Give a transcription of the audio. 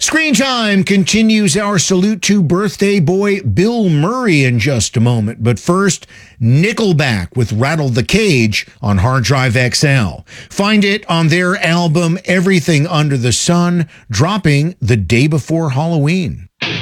Screen Time continues our salute to birthday boy Bill Murray in just a moment. But first, Nickelback with Rattle the Cage on Hard Drive XL. Find it on their album Everything Under the Sun, dropping the day before Halloween.